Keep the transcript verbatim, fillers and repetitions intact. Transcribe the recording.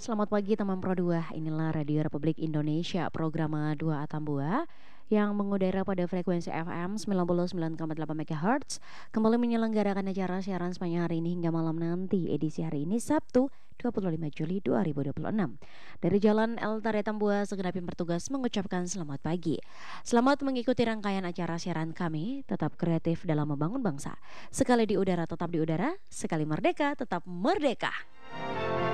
Selamat pagi teman Pro dua, inilah Radio Republik Indonesia, program dua Atambua yang mengudara pada frekuensi F M sembilan puluh sembilan koma delapan MHz kembali menyelenggarakan acara siaran sepanjang hari ini hingga malam nanti. Edisi hari ini Sabtu dua puluh lima Juli dua ribu dua puluh enam. Dari Jalan El Tare Tambua, segenap tim bertugas mengucapkan selamat pagi. Selamat mengikuti rangkaian acara siaran kami, tetap kreatif dalam membangun bangsa. Sekali di udara tetap di udara, sekali merdeka tetap merdeka.